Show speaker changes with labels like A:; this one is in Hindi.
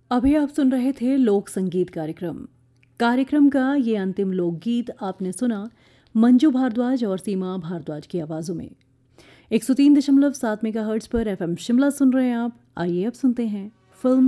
A: अभी आप सुन रहे थे लोक संगीत कार्यक्रम का ये अंतिम लोकगीत आपने सुना मंजू भारद्वाज और सीमा भारद्वाज की आवाज़ों में। 103.7 मेगाहर्ट्ज़ पर एफएम शिमला सुन रहे हैं आप। आइए अब सुनते हैं फिल्म